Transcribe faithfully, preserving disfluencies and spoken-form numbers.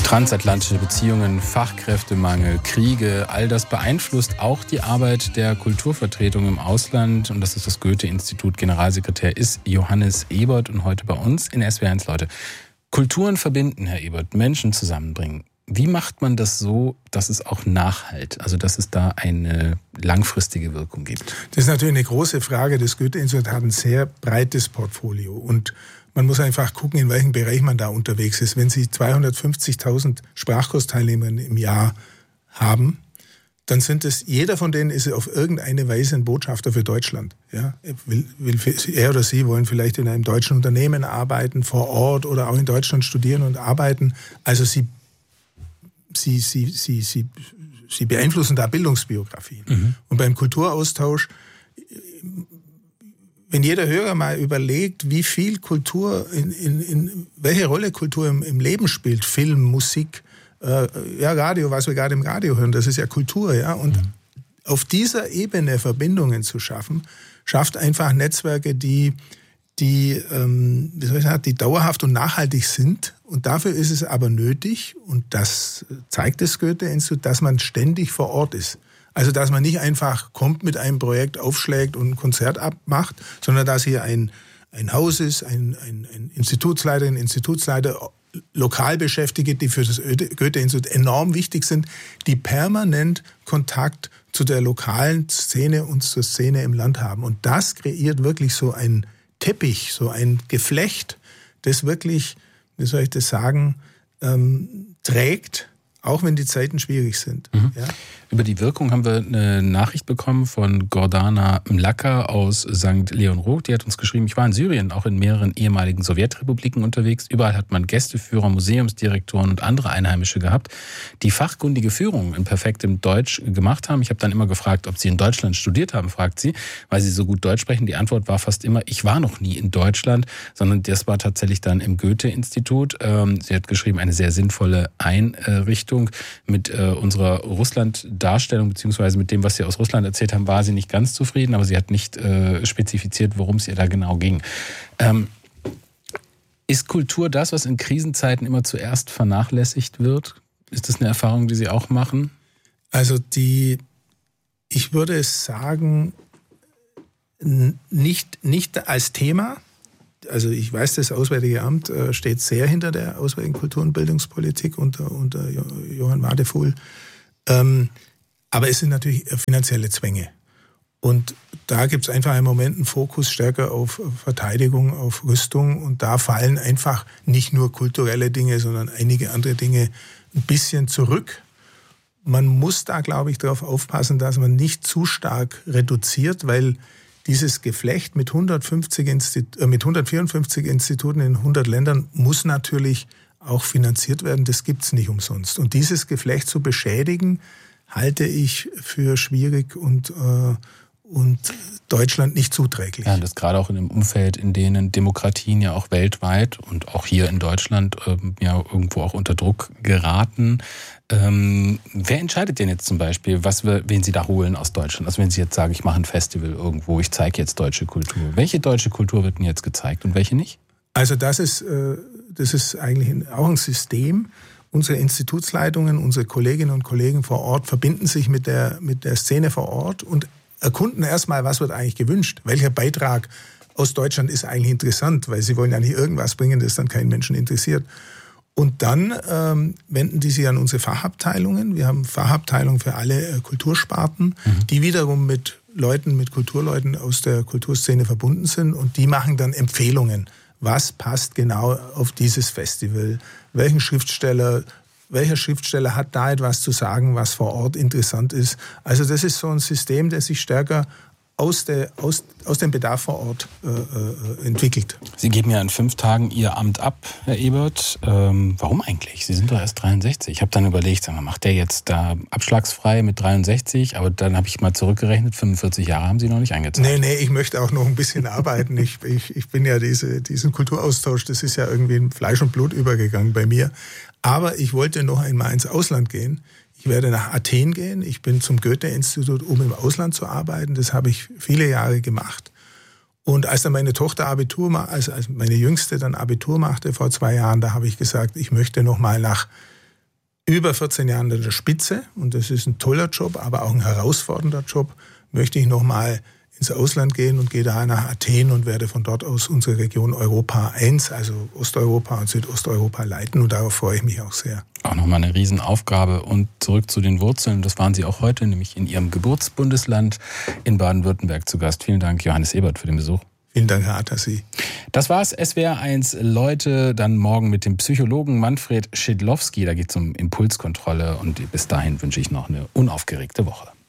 Transatlantische Beziehungen, Fachkräftemangel, Kriege, all das beeinflusst auch die Arbeit der Kulturvertretung im Ausland. Und das ist das Goethe-Institut. Generalsekretär ist Johannes Ebert und heute bei uns in S W R eins, Leute. Kulturen verbinden, Herr Ebert, Menschen zusammenbringen. Wie macht man das so, dass es auch nachhalt, also dass es da eine langfristige Wirkung gibt? Das ist natürlich eine große Frage. Das Goethe-Institut hat ein sehr breites Portfolio und man muss einfach gucken, in welchem Bereich man da unterwegs ist. Wenn Sie zweihundertfünfzigtausend Sprachkursteilnehmer im Jahr haben, dann sind es, jeder von denen ist auf irgendeine Weise ein Botschafter für Deutschland. Ja, will, will, er oder sie wollen vielleicht in einem deutschen Unternehmen arbeiten, vor Ort oder auch in Deutschland studieren und arbeiten. Also sie, sie, sie, sie, sie, sie beeinflussen da Bildungsbiografien. Mhm. Und beim Kulturaustausch, wenn jeder Hörer mal überlegt, wie viel Kultur, in, in, in welche Rolle Kultur im, im Leben spielt, Film, Musik, äh, ja, Radio, was wir gerade im Radio hören, das ist ja Kultur, ja. Und mhm. auf dieser Ebene Verbindungen zu schaffen, schafft einfach Netzwerke, die, die, ähm, wie soll ich sagen, die dauerhaft und nachhaltig sind. Und dafür ist es aber nötig, und das zeigt das Goethe-Institut, dass man ständig vor Ort ist. Also, dass man nicht einfach kommt mit einem Projekt, aufschlägt und ein Konzert abmacht, sondern dass hier ein, ein Haus ist, ein, ein, ein Institutsleiter, ein Institutsleiter, Lokalbeschäftigte, die für das Goethe-Institut enorm wichtig sind, die permanent Kontakt zu der lokalen Szene und zur Szene im Land haben. Und das kreiert wirklich so einen Teppich, so ein Geflecht, das wirklich, wie soll ich das sagen, ähm, trägt, auch wenn die Zeiten schwierig sind. Mhm. Ja? Über die Wirkung haben wir eine Nachricht bekommen von Gordana Mlaka aus Sankt Leon-Roth. Die hat uns geschrieben, ich war in Syrien, auch in mehreren ehemaligen Sowjetrepubliken unterwegs. Überall hat man Gästeführer, Museumsdirektoren und andere Einheimische gehabt, die fachkundige Führungen in perfektem Deutsch gemacht haben. Ich habe dann immer gefragt, ob sie in Deutschland studiert haben, fragt sie, weil sie so gut Deutsch sprechen. Die Antwort war fast immer, ich war noch nie in Deutschland, sondern das war tatsächlich dann im Goethe-Institut. Sie hat geschrieben, eine sehr sinnvolle Einrichtung. Mit unserer Russland- Darstellung, beziehungsweise mit dem, was Sie aus Russland erzählt haben, war sie nicht ganz zufrieden, aber sie hat nicht äh, spezifiziert, worum es ihr da genau ging. Ähm, ist Kultur das, was in Krisenzeiten immer zuerst vernachlässigt wird? Ist das eine Erfahrung, die Sie auch machen? Also die, ich würde sagen, nicht, nicht als Thema. Also ich weiß, das Auswärtige Amt äh, steht sehr hinter der auswärtigen Kultur- und Bildungspolitik unter, unter Johann Wadefuhl. Ähm, aber es sind natürlich finanzielle Zwänge. Und da gibt es einfach im Moment einen Fokus stärker auf Verteidigung, auf Rüstung. Und da fallen einfach nicht nur kulturelle Dinge, sondern einige andere Dinge ein bisschen zurück. Man muss da, glaube ich, darauf aufpassen, dass man nicht zu stark reduziert, weil dieses Geflecht mit, hundertfünfzig Institu- äh, mit hundertvierundfünfzig Instituten in hundert Ländern muss natürlich auch finanziert werden. Das gibt es nicht umsonst. Und dieses Geflecht zu beschädigen, halte ich für schwierig und, äh, und Deutschland nicht zuträglich. Ja, und das gerade auch in einem Umfeld, in denen Demokratien ja auch weltweit und auch hier in Deutschland ähm, ja irgendwo auch unter Druck geraten. Ähm, wer entscheidet denn jetzt zum Beispiel, was wir, wen Sie da holen aus Deutschland? Also wenn Sie jetzt sagen, ich mache ein Festival irgendwo, ich zeige jetzt deutsche Kultur. Welche deutsche Kultur wird denn jetzt gezeigt und welche nicht? Also das ist, äh, das ist eigentlich auch ein System. Unsere Institutsleitungen, unsere Kolleginnen und Kollegen vor Ort verbinden sich mit der, mit der Szene vor Ort und erkunden erstmal, was wird eigentlich gewünscht. Welcher Beitrag aus Deutschland ist eigentlich interessant, weil sie wollen ja nicht irgendwas bringen, das dann keinen Menschen interessiert. Und dann ähm, wenden die sich an unsere Fachabteilungen. Wir haben Fachabteilungen für alle äh, Kultursparten, mhm. die wiederum mit Leuten, mit Kulturleuten aus der Kulturszene verbunden sind und die machen dann Empfehlungen. Was passt genau auf dieses Festival? Welchen Schriftsteller, welcher Schriftsteller hat da etwas zu sagen, was vor Ort interessant ist? Also das ist so ein System, das sich stärker aus, der, aus, aus dem Bedarf vor Ort äh, äh, entwickelt. Sie geben ja in fünf Tagen Ihr Amt ab, Herr Ebert. Ähm, warum eigentlich? Sie sind doch erst dreiundsechzig. Ich habe dann überlegt, sag mal, macht der jetzt da abschlagsfrei mit dreiundsechzig? Aber dann habe ich mal zurückgerechnet, fünfundvierzig Jahre haben Sie noch nicht eingezahlt. Nee, nee, ich möchte auch noch ein bisschen arbeiten. Ich, ich, ich bin ja diese, diesen Kulturaustausch, das ist ja irgendwie in Fleisch und Blut übergegangen bei mir. Aber ich wollte noch einmal ins Ausland gehen. Ich werde nach Athen gehen. Ich bin zum Goethe-Institut, um im Ausland zu arbeiten. Das habe ich viele Jahre gemacht. Und als dann meine Tochter Abitur, als, als meine Jüngste dann Abitur machte vor zwei Jahren, da habe ich gesagt, ich möchte noch mal nach über vierzehn Jahren an der Spitze, und das ist ein toller Job, aber auch ein herausfordernder Job, möchte ich nochmal ins Ausland gehen und gehe daher nach Athen und werde von dort aus unsere Region Europa eins, also Osteuropa und Südosteuropa leiten, und darauf freue ich mich auch sehr. Auch nochmal eine Riesenaufgabe. Und zurück zu den Wurzeln, das waren Sie auch heute, nämlich in Ihrem Geburtsbundesland in Baden-Württemberg zu Gast. Vielen Dank, Johannes Ebert, für den Besuch. Vielen Dank, Herr Atassi. Das war's, S W R eins Leute, dann morgen mit dem Psychologen Manfred Schidlowski. Da geht es um Impulskontrolle, und bis dahin wünsche ich noch eine unaufgeregte Woche.